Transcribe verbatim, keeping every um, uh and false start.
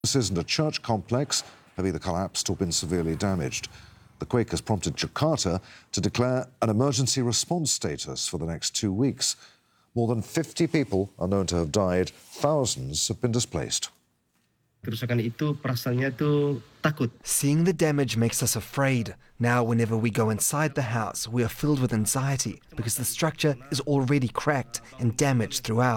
Businesses and a church complex have either collapsed or been severely damaged. The quake has prompted Jakarta to declare an emergency response status for the next two weeks. More than fifty people are known to have died. Thousands have been displaced. Kerusakan itu perasaannya tuh takut. Seeing the damage makes us afraid. Now, whenever we go inside the house, we are filled with anxiety because the structure is already cracked and damaged throughout.